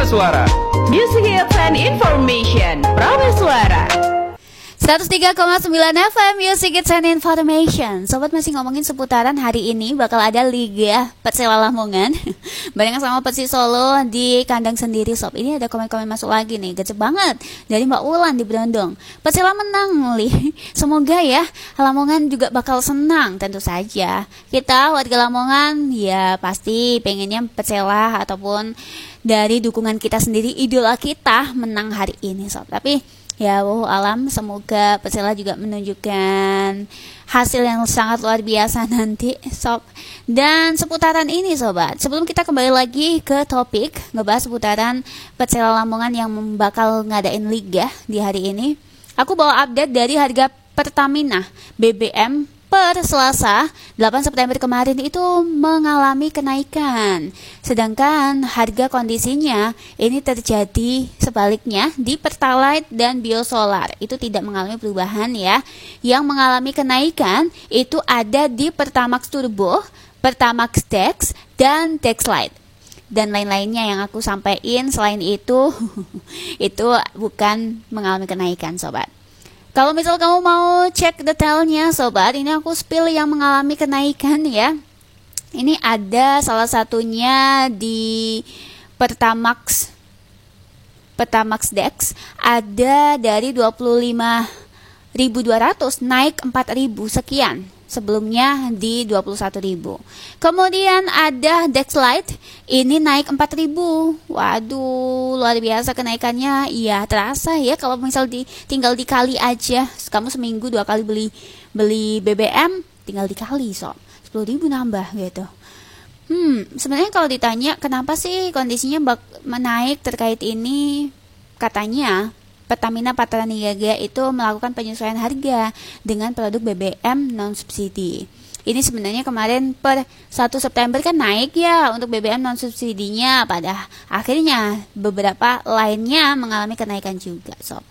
Prameswara. Music Hits and Information Prameswara 103,9 FM Music Hits and Information. Sobat, masih ngomongin seputaran hari ini bakal ada Liga Persela Lamongan barengan sama Persis Solo di kandang sendiri, Sob. Ini ada komen-komen masuk lagi nih, gede banget dari Mbak Ulan di Brondong. Persela menang, Li. Semoga ya Lamongan juga bakal senang. Tentu saja kita warga Lamongan ya pasti pengennya Persela ataupun dari dukungan kita sendiri, idola kita menang hari ini, Sob. Tapi ya, alam, semoga Persela juga menunjukkan hasil yang sangat luar biasa nanti, Sob. Dan seputaran ini, Sobat, sebelum kita kembali lagi ke topik ngebahas seputaran Persela Lamongan yang bakal ngadain liga di hari ini, aku bawa update dari harga Pertamina BBM per Selasa 8 September kemarin itu mengalami kenaikan. Sedangkan harga kondisinya ini terjadi sebaliknya di Pertalite dan Biosolar. Itu tidak mengalami perubahan ya. Yang mengalami kenaikan itu ada di Pertamax Turbo, Pertamax Dex, dan Dexlite. Dan lain-lainnya yang aku sampaikan selain itu itu bukan mengalami kenaikan, Sobat. Kalau misal kamu mau cek detailnya, Sobat, ini aku spill yang mengalami kenaikan ya. Ini ada salah satunya di Pertamax Dex, ada dari 25.200 naik 4.000 sekian. Sebelumnya di 21.000. Kemudian ada Dexlite, ini naik 4.000. Waduh, luar biasa kenaikannya. Iya, terasa ya kalau misal tinggal dikali aja. Kamu seminggu 2 kali beli BBM, tinggal dikali, Sob. 10.000 nambah gitu. Sebenarnya kalau ditanya kenapa sih kondisinya menaik terkait ini, katanya Pertamina Patraniaga itu melakukan penyesuaian harga dengan produk BBM non-subsidi. Ini sebenarnya kemarin per 1 September kan naik ya untuk BBM non-subsidinya. Pada akhirnya beberapa lainnya mengalami kenaikan juga, Sob.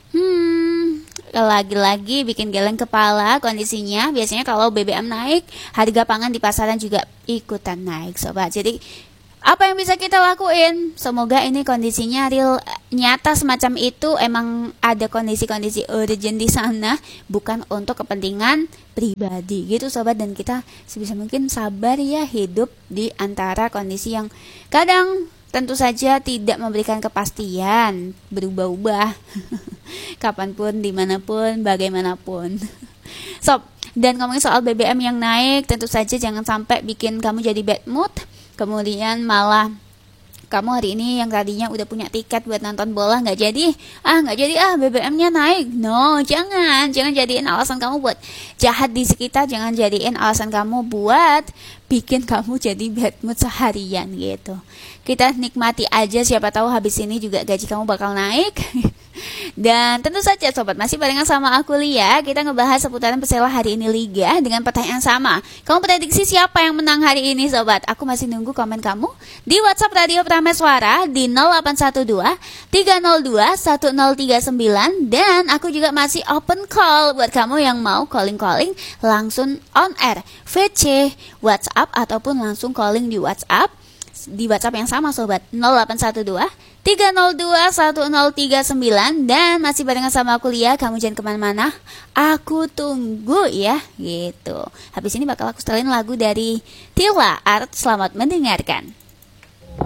Lagi-lagi bikin geleng kepala kondisinya. Biasanya kalau BBM naik, harga pangan di pasaran juga ikutan naik, Sobat. Jadi apa yang bisa kita lakuin? Semoga ini kondisinya real, nyata semacam itu, emang ada kondisi-kondisi urgent di sana, bukan untuk kepentingan pribadi gitu, Sobat. Dan kita sebisa mungkin sabar ya hidup di antara kondisi yang kadang tentu saja tidak memberikan kepastian, berubah-ubah kapanpun, dimanapun, bagaimanapun, Sob. Dan ngomongin soal BBM yang naik, tentu saja jangan sampai bikin kamu jadi bad mood. Kemudian malah kamu hari ini yang tadinya udah punya tiket buat nonton bola nggak jadi BBM-nya naik. No, jangan jadiin alasan kamu buat jahat di sekitar, jangan jadiin alasan kamu buat bikin kamu jadi bad mood seharian gitu. Kita nikmati aja, siapa tahu habis ini juga gaji kamu bakal naik. Dan tentu saja, Sobat, masih barengan sama aku Lia. Kita ngebahas seputaran Persela hari ini Liga dengan pertanyaan sama. Kamu prediksi siapa yang menang hari ini, Sobat? Aku masih nunggu komen kamu di WhatsApp Radio Prameswara di 0812 302 1039. Dan aku juga masih open call buat kamu yang mau calling-calling langsung on air VC, WhatsApp, ataupun langsung calling di WhatsApp yang sama, Sobat, 0812 302 1039. Dan masih barengan sama aku Lia. Kamu jangan kemana-mana, aku tunggu ya gitu. Habis ini bakal aku setelin lagu dari Tila Art. Selamat mendengarkan.